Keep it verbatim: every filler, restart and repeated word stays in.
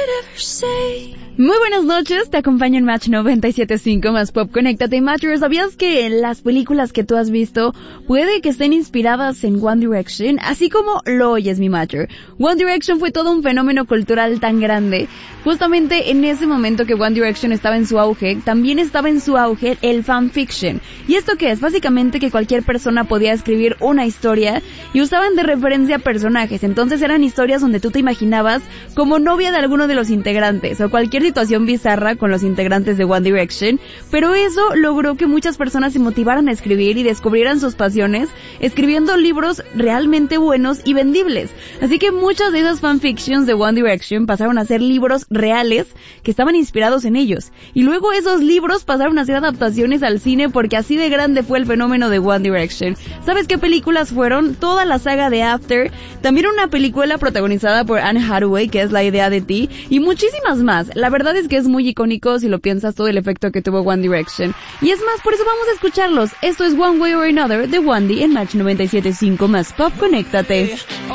Muy buenas noches, te acompaño en Match noventa y siete punto cinco más Pop. Conéctate, Matcher. ¿Sabías que las películas que tú has visto puede que estén inspiradas en One Direction? Así como lo oyes, mi Matcher. One Direction fue todo un fenómeno cultural tan grande. Justamente en ese momento que One Direction estaba en su auge, también estaba en su auge el fanfiction. ¿Y esto qué es? Básicamente que cualquier persona podía escribir una historia y usaban de referencia personajes. Entonces eran historias donde tú te imaginabas como novia de alguno de los integrantes o cualquier situación bizarra con los integrantes de One Direction, pero eso logró que muchas personas se motivaran a escribir y descubrieran sus pasiones escribiendo libros realmente buenos y vendibles. Así que muchas de esas fanfictions de One Direction pasaron a ser libros reales que estaban inspirados en ellos, y luego esos libros pasaron a ser adaptaciones al cine porque así de grande fue el fenómeno de One Direction. ¿Sabes qué películas fueron? Toda la saga de After, también una película protagonizada por Anne Hathaway, que es La idea de ti, y muchísimas más. La verdad es que es muy icónico si lo piensas todo el efecto que tuvo One Direction. Y es más, por eso vamos a escucharlos. Esto es One Way or Another de One D en Match noventa y siete punto cinco más Pop. Conéctate.